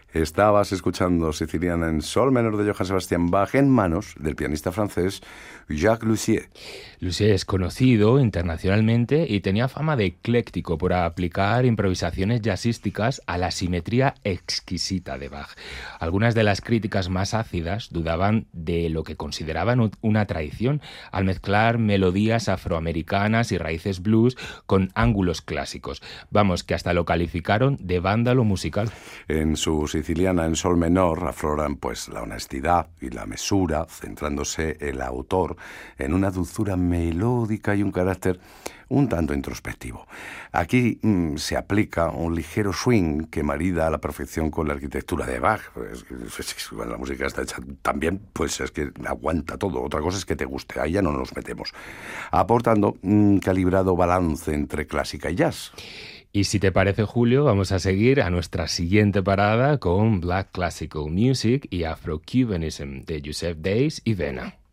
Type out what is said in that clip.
Estabas escuchando Siciliana en sol menor de Johann Sebastian Bach en manos del pianista francés Jacques Lussier. Lussier es conocido internacionalmente y tenía fama de ecléctico por aplicar improvisaciones jazzísticas a la simetría exquisita de Bach. Algunas de las críticas más ácidas dudaban de lo que consideraban una traición al mezclar melodías afroamericanas y raíces blues con ángulos clásicos. Vamos, que hasta lo calificaron de vándalo musical. En su Siciliana en sol menor afloran pues la honestidad y la mesura, centrándose el autor en una dulzura melódica y un carácter un tanto introspectivo. Aquí se aplica un ligero swing que marida a la perfección con la arquitectura de Bach. La música está hecha también, pues es que aguanta todo. Otra cosa es que te guste, ahí ya no nos metemos. Aportando un calibrado balance entre clásica y jazz. Y si te parece, Julio, vamos a seguir a nuestra siguiente parada con Black Classical Music y Afro-Cubanism de Joseph Days y Vena.